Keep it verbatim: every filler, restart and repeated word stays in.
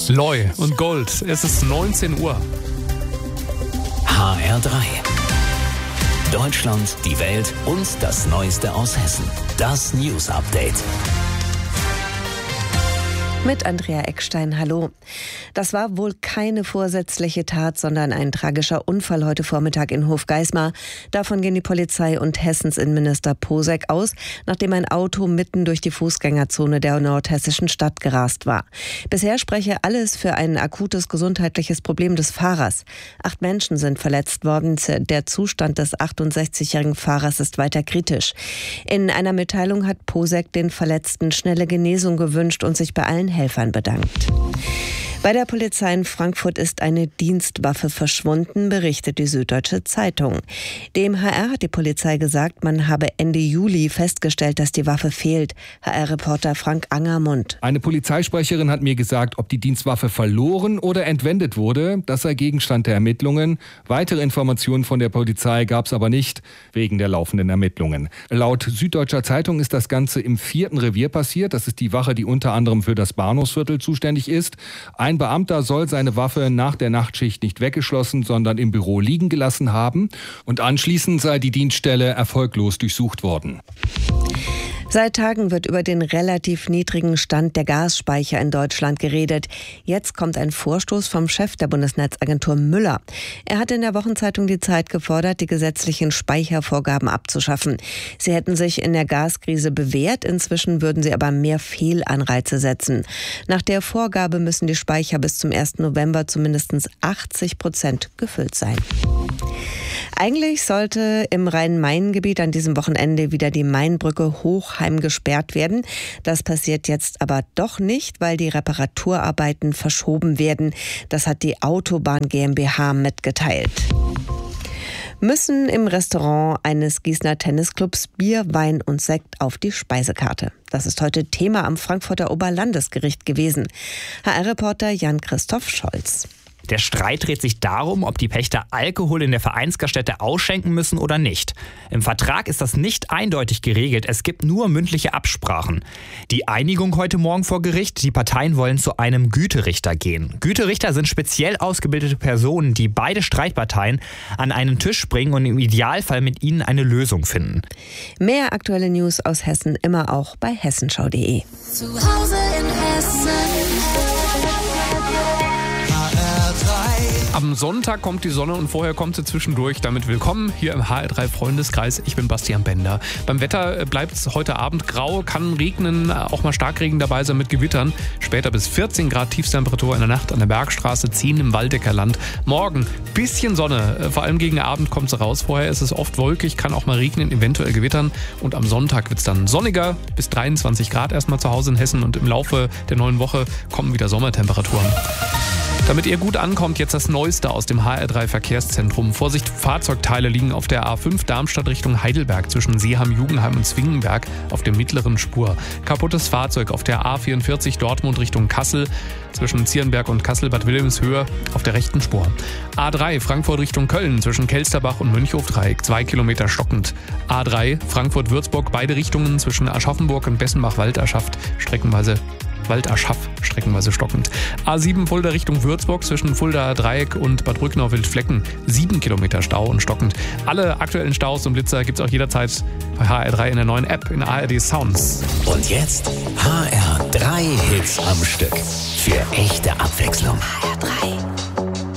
Loi und Gold. Es ist neunzehn Uhr. H R drei. Deutschland, die Welt und das Neueste aus Hessen. Das News Update. Mit Andrea Eckstein, hallo. Das war wohl keine vorsätzliche Tat, sondern ein tragischer Unfall heute Vormittag in Hofgeismar. Davon gehen die Polizei und Hessens Innenminister Posek aus, nachdem ein Auto mitten durch die Fußgängerzone der nordhessischen Stadt gerast war. Bisher spreche alles für ein akutes gesundheitliches Problem des Fahrers. Acht Menschen sind verletzt worden. Der Zustand des achtundsechzigjährigen Fahrers ist weiter kritisch. In einer Mitteilung hat Posek den Verletzten schnelle Genesung gewünscht und sich bei allen Helfern bedankt. Bei der Polizei in Frankfurt ist eine Dienstwaffe verschwunden, berichtet die Süddeutsche Zeitung. Dem H R hat die Polizei gesagt, man habe Ende Juli festgestellt, dass die Waffe fehlt. H R-Reporter Frank Angermund. Eine Polizeisprecherin hat mir gesagt, ob die Dienstwaffe verloren oder entwendet wurde. Das sei Gegenstand der Ermittlungen. Weitere Informationen von der Polizei gab es aber nicht, wegen der laufenden Ermittlungen. Laut Süddeutscher Zeitung ist das Ganze im vierten Revier passiert. Das ist die Wache, die unter anderem für das Bahnhofsviertel zuständig ist. Ein Beamter soll seine Waffe nach der Nachtschicht nicht weggeschlossen, sondern im Büro liegen gelassen haben. Und anschließend sei die Dienststelle erfolglos durchsucht worden. Seit Tagen wird über den relativ niedrigen Stand der Gasspeicher in Deutschland geredet. Jetzt kommt ein Vorstoß vom Chef der Bundesnetzagentur Müller. Er hat in der Wochenzeitung Die Zeit gefordert, die gesetzlichen Speichervorgaben abzuschaffen. Sie hätten sich in der Gaskrise bewährt, inzwischen würden sie aber mehr Fehlanreize setzen. Nach der Vorgabe müssen die Speicher bis zum ersten November zumindest achtzig Prozent gefüllt sein. Eigentlich sollte im Rhein-Main-Gebiet an diesem Wochenende wieder die Mainbrücke Hochheim gesperrt werden. Das passiert jetzt aber doch nicht, weil die Reparaturarbeiten verschoben werden. Das hat die Autobahn GmbH mitgeteilt. Müssen im Restaurant eines Gießener Tennisclubs Bier, Wein und Sekt auf die Speisekarte? Das ist heute Thema am Frankfurter Oberlandesgericht gewesen. H R-Reporter Jan-Christoph Scholz. Der Streit dreht sich darum, ob die Pächter Alkohol in der Vereinsgaststätte ausschenken müssen oder nicht. Im Vertrag ist das nicht eindeutig geregelt, es gibt nur mündliche Absprachen. Die Einigung heute Morgen vor Gericht, die Parteien wollen zu einem Güterichter gehen. Güterichter sind speziell ausgebildete Personen, die beide Streitparteien an einen Tisch bringen und im Idealfall mit ihnen eine Lösung finden. Mehr aktuelle News aus Hessen immer auch bei hessenschau punkt de. Zu Hause in Hessen. Am Sonntag kommt die Sonne und vorher kommt sie zwischendurch. Damit willkommen hier im H R drei Freundeskreis. Ich bin Bastian Bender. Beim Wetter bleibt es heute Abend grau, kann regnen, auch mal Starkregen dabei sein mit Gewittern. Später bis vierzehn Grad Tiefstemperatur in der Nacht an der Bergstraße, zehn im Waldecker Land. Morgen bisschen Sonne, vor allem gegen Abend kommt sie raus. Vorher ist es oft wolkig, kann auch mal regnen, eventuell gewittern. Und am Sonntag wird es dann sonniger, bis dreiundzwanzig Grad erstmal zu Hause in Hessen. Und im Laufe der neuen Woche kommen wieder Sommertemperaturen. Damit ihr gut ankommt, jetzt das Neueste aus dem H R drei Verkehrszentrum. Vorsicht, Fahrzeugteile liegen auf der A fünf Darmstadt Richtung Heidelberg zwischen Seeham, Jugenheim und Zwingenberg auf der mittleren Spur. Kaputtes Fahrzeug auf der A vierundvierzig Dortmund Richtung Kassel zwischen Zierenberg und Kassel-Bad Wilhelmshöhe auf der rechten Spur. A drei Frankfurt Richtung Köln zwischen Kelsterbach und Mönchhofdreieck, zwei Kilometer stockend. A drei Frankfurt-Würzburg, beide Richtungen zwischen Aschaffenburg und Bessenbach-Walderschaft streckenweise Walderschaff, streckenweise stockend. A sieben Fulda Richtung Würzburg zwischen Fulda Dreieck und Bad Brücknau-Wildflecken. sieben Kilometer Stau und stockend. Alle aktuellen Staus und Blitzer gibt es auch jederzeit bei H R drei in der neuen App in A R D Sounds. Und jetzt H R drei Hits am Stück. Für echte Abwechslung. H R drei